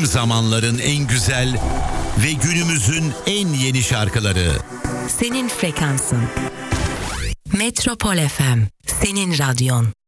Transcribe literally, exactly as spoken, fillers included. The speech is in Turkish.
Tüm zamanların en güzel ve günümüzün en yeni şarkıları. Senin frekansın. Metropol F M, senin radyon.